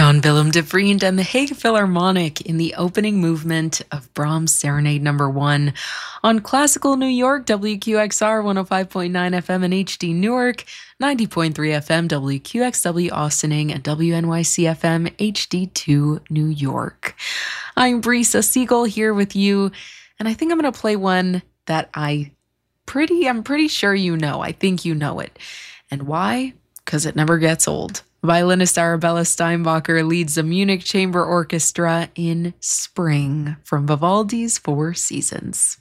Jan Willem de Vriend and the Hague Philharmonic in the opening movement of Brahms' Serenade No. 1 on Classical New York, WQXR 105.9 FM in HD Newark, 90.3 FM WQXW Austining, and WNYC FM HD2 New York. I'm Brisa Siegel here with you, and I think I'm going to play one that I'm pretty sure you know. I think you know it. And why? Because it never gets old. Violinist Arabella Steinbacher leads the Munich Chamber Orchestra in Spring from Vivaldi's Four Seasons.